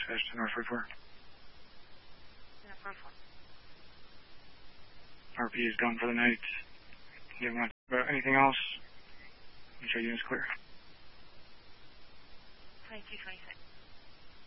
dispatch to North 44. North 44. RP is gone for the night. Do you want anything else? Make sure unit's clear. 2226.